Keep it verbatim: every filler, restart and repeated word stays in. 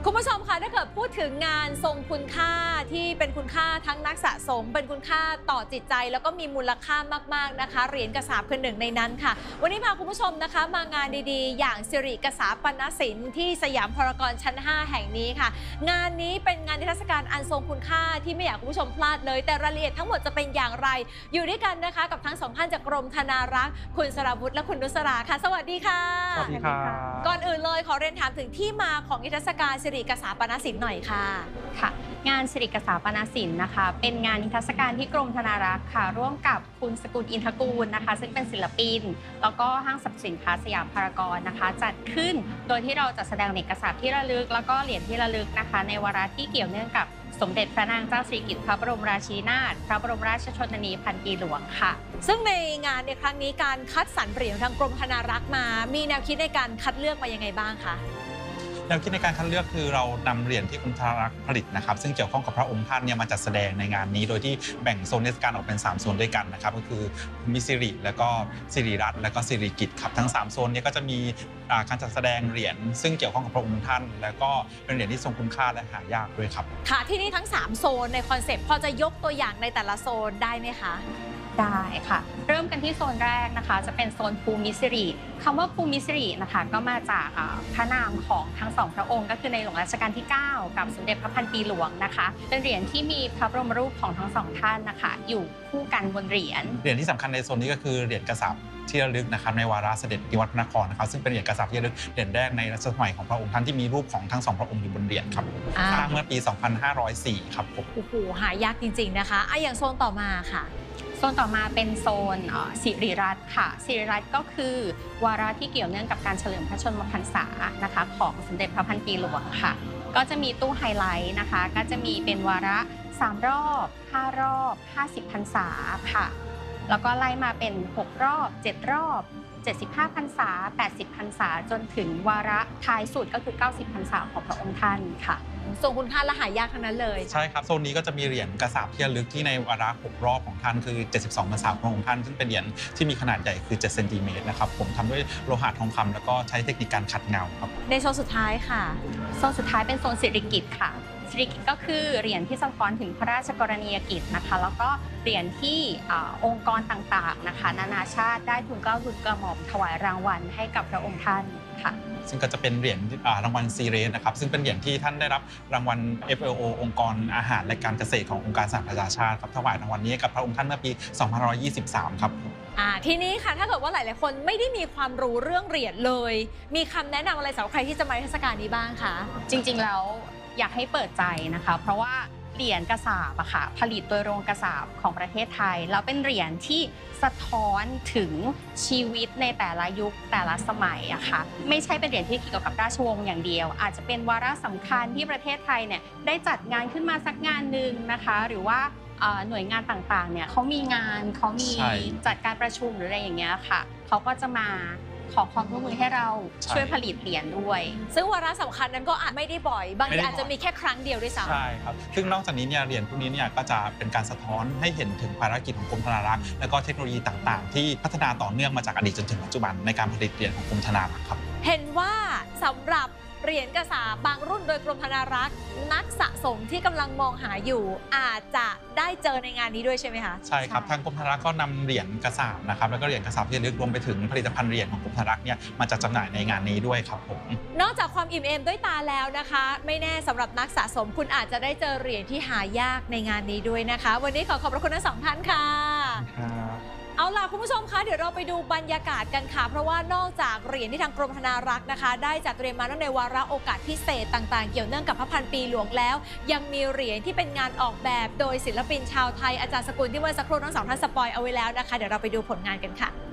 คุณผู้ชมคะถ้าเกิดพูดถึงงานทรงคุณค่าที่เป็นคุณค่าทั้งนักสะสมเป็นคุณค่าต่อจิตใจแล้วก็มีมูลค่ามากๆนะคะเหรียญกษาปคือหนึ่งในนั้นค่ะวันนี้พาคุณผู้ชมนะคะมางานดีๆอย่างสิริกษาปนศิลป์ที่สยามพารากอนชั้นห้าแห่งนี้ค่ะงานนี้เป็นงานนิทรรศการอันทรงคุณค่าที่ไม่อยากคุณผู้ชมพลาดเลยแต่รายละเอียดทั้งหมดจะเป็นอย่างไรอยู่ด้วยกันนะคะกับทั้งสองท่านจากกรมธนารักษ์คุณสราวุฒิและคุณนุสราค่ะสวัสดีค่ะสวัสดีครับก่อนอื่นเลยขอเรียนถามถึงที่มาของนิทรรศการสิริกษาปนศิลป์หน่อยค่ะค่ะงานสิริกษาปนศิลป์นะคะเป็นงานนิทรรศการที่กรมธนารักษ์ค่ะร่วมกับคุณสกุลอินทกูลนะคะซึ่งเป็นศิลปินแล้วก็ห้างสรรพสินค้าสยามพารากอนนะคะจัดขึ้นโดยที่เราจะแสดงเหรียญกษาปที่ระลึกแล้วก็เหรียญที่ระลึกนะคะในวาระที่เกี่ยวเนื่องกับสมเด็จพระนางเจ้าสิริกิติ์พระบรมราชินีนาถพระบรมราชชนนีพันปีหลวงค่ะซึ่งในงานในครั้งนี้การคัดสรรเหรียญทางกรมธนารักษ์มามีแนวคิดในการคัดเลือกมายังไงบ้างคะแนวคิดในการคัดเลือกคือเรานำเหรียญที่กรมธนารักษ์ผลิตนะครับซึ่งเกี่ยวข้องกับพระองค์ท่านเนี่ยมาจัดแสดงในงานนี้โดยที่แบ่งโซนนิทรรศการออกเป็นสามโซนด้วยกันนะครับก็คือมิสิริแล้วก็สิริรัตน์แล้วก็สิริกิติ์ครับทั้งสามโซนนี้ก็จะมีการจัดแสดงเหรียญซึ่งเกี่ยวข้องกับพระองค์ท่านแล้วก็เป็นเหรียญที่ทรงคุณค่าและหายากด้วยครับค่ะที่นี่ทั้งสามโซนในคอนเซปต์พอจะยกตัวอย่างในแต่ละโซนได้ไหมคะได้ค่ะเริ่มกันที่โซนแรกนะคะจะเป็นโซนภูมิสิริคำว่าภูมิสิรินะคะก็มาจากพระนามของทั้งสองพระองค์ก็คือในหลวงรัชกาลที่เก้ากับสมเด็จพระพันปีหลวงนะคะเป็นเหรียญที่มีพระบรมรูปของทั้งสองท่านนะคะอยู่คู่กันบนเหรียญเหรียญที่สำคัญในโซนนี้ก็คือเหรียญกษัตริย์ที่ระลึกนะครับในวาระเสด็จนิวัตรพระนครนะครับซึ่งเป็นเหรียญกษัตริย์ที่ระลึกเหรียญแรกในรัชสมัยของพระองค์ท่านที่มีรูปของทั้งสองพระองค์อยู่บนเหรียญครับสร้างเมื่อปี สองพันห้าร้อยสี่ ครับผมโอ้โหหายากจริงๆนะคะอ่ะอย่างโซนต่อมาค่ะโซนต่อมาเป็นโซนสิริรัตน์ค่ะสิริรัตน์ก็คือวาระที่เกี่ยวเนื่องกับการเฉลิมพระชนมพรรษานะคะของสมเด็จพระพันปีหลวงค่ะก็จะมีตู้ไฮไลท์นะคะก็จะมีเป็นวาระสามรอบห้ารอบห้าสิบพรรษาค่ะแล้วก็ไล่มาเป็นหกรอบเจ็ดรอบเจ็ดสิบห้าพรรษาแปดสิบพรรษาจนถึงวาระท้ายสุดก็คือเก้าสิบพรรษาของพระองค์ท่านค่ะทรงคุณค่าและหายากทั้งนั้นเลยใช่ครับโซนนี้ก็จะมีเหรียญกษาปที่ระลึกที่ในวาระหกรอบของท่านคือเจ็ดสิบสองพรรษาขององค์ท่านซึ่งเป็นเหรียญที่มีขนาดใหญ่คือเจ็ดเซนติเมตรนะครับผมทำด้วยโลหะทองคำแล้วก็ใช้เทคนิคการขัดเงาครับในโซนสุดท้ายค่ะโซนสุดท้ายเป็นโซนสิริกิติ์ค่ะสิริกิติ์ก็คือเหรียญที่สะท้อนถึงพระราชกรณียกิจนะคะแล้วก็เหรียญที่องค์กรต่างๆนะคะนานาชาติได้ทุนเกล้าทุนกระหม่อมถวายรางวัลให้กับพระองค์ท่านค่ะซึ่งก็จะเป็นเหรียญรางวัลซีเรสนะครับซึ่งเป็นเหรียญที่ท่านได้รับรางวัล เอฟ เอ โอ องค์กรอาหารและการเกษตรขององค์การสหประชาชาติครับถวายรางวัลนี้กับพระองค์ท่านเมื่อปี สองพันห้าร้อยยี่สิบสาม ครับอ่าทีนี้ค่ะถ้าเกิดว่าหลายๆคนไม่ได้มีความรู้เรื่องเหรียญเลยมีคำแนะนำอะไรสำหรับใครที่จะมาเทศกาลนี้บ้างคะจริงๆแล้วอยากให้เปิดใจนะคะเพราะว่าเหรียญกษาปอะค่ะผลิตโดยโรงกษาปของประเทศไทยแล้วเป็นเหรียญที่สะท้อนถึงชีวิตในแต่ละยุคแต่ละสมัยอะค่ะไม่ใช่เป็นเหรียญที่เกี่ยวกับราชวงศ์อย่างเดียวอาจจะเป็นวาระสำคัญที่ประเทศไทยเนี่ยได้จัดงานขึ้นมาสักงานหนึ่งนะคะหรือว่าหน่วยงานต่างๆเนี่ยเขามีงานเขามีจัดการประชุมหรืออะไรอย่างเงี้ยค่ะเขาก็จะมาขอความร่วมมือให้เราช่วยผลิตเหรียญด้วยซึ่งวาระสำคัญนั้นก็อาจไม่ได้บ่อยบางทีอาจจะมีแค่ครั้งเดียวด้วยซ้ำใช่ครับซึ่งนอกจากนี้เนี่ยเหรียญพวกนี้เนี่ยก็จะเป็นการสะท้อนให้เห็นถึงภารกิจของกรมธนารักษ์และก็เทคโนโลยีต่างๆที่พัฒนาต่อเนื่องมาจากอดีตจนถึงปัจจุบันในการผลิตเหรียญของกรมธนารักษ์ครับเห็นว่าสำหรับเหรียญกษาปบางรุ่นโดยกรมธนารักษ์นักสะสมที่กำลังมองหาอยู่อาจจะได้เจอในงานนี้ด้วยใช่ไหมคะใช่ครับทางกรมธนารักษ์ก็นำเหรียญกษาปนะครับแล้วก็เหรียญกษาปที่ระลึกรวมไปถึงผลิตภัณฑ์เหรียญของกรมธนารักษ์เนี่ยมาจัดจำหน่ายในงานนี้ด้วยครับผมนอกจากความอิ่มเอมด้วยตาแล้วนะคะไม่แน่สำหรับนักสะสมคุณอาจจะได้เจอเหรียญที่หายากในงานนี้ด้วยนะคะวันนี้ขอขอบพระคุณทั้งสองท่านค่ะเอาล่ะคุณผู้ชมคะเดี๋ยวเราไปดูบรรยากาศกันค่ะเพราะว่านอกจากเหรียญที่ทางกรมธนารักษ์นะคะได้จัดเตรียมมาในวาระโอกาสพิเศษต่างๆเกี่ยวเนื่องกับพระพันปีหลวงแล้วยังมีเหรียญที่เป็นงานออกแบบโดยศิลปินชาวไทยอาจารย์สกุลที่เมื่อสักครู่ทั้งสองท่านสปอยเอาไว้แล้วนะคะเดี๋ยวเราไปดูผลงานกันค่ะ